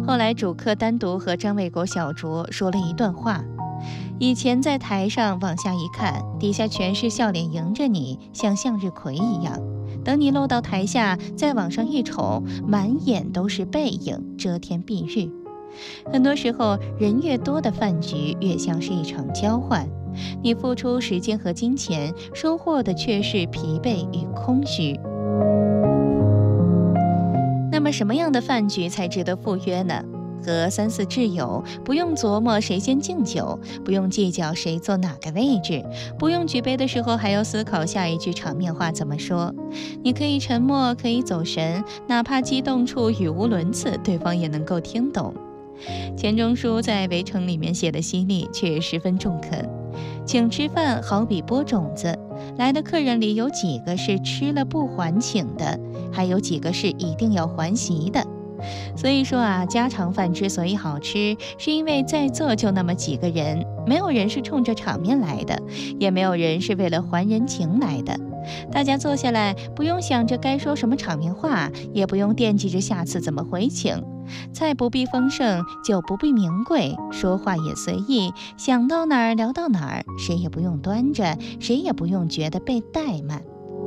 后来主客单独和张卫国小酌说了一段话。以前在台上往下一看，底下全是笑脸迎着你，像向日葵一样。等你落到台下，再往上一瞅，满眼都是背影，遮天蔽日。很多时候，人越多的饭局，越像是一场交换。你付出时间和金钱，收获的却是疲惫与空虚。那么什么样的饭局才值得赴约呢？和3、4挚友，不用琢磨谁先敬酒，不用计较谁坐哪个位置，不用举杯的时候还要思考下一句场面话怎么说。你可以沉默，可以走神，哪怕激动处语无伦次，对方也能够听懂。钱钟书在《围城》里面写的犀利，却十分中肯。请吃饭好比播种子，来的客人里有几个是吃了不还请的，还有几个是一定要还席的。所以说啊，家常饭之所以好吃，是因为在座就那么几个人，没有人是冲着场面来的，也没有人是为了还人情来的。大家坐下来，不用想着该说什么场面话，也不用惦记着下次怎么回请。菜不必丰盛，酒不必名贵，说话也随意，想到哪儿聊到哪儿，谁也不用端着，谁也不用觉得被怠慢。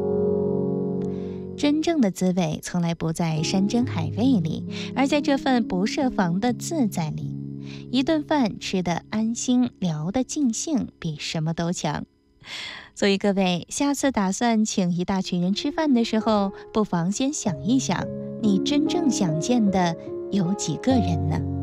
真正的滋味从来不在山珍海味里，而在这份不设防的自在里。一顿饭吃得安心，聊得尽兴，比什么都强。所以各位，下次打算请一大群人吃饭的时候，不妨先想一想，你真正想见的有几个人呢？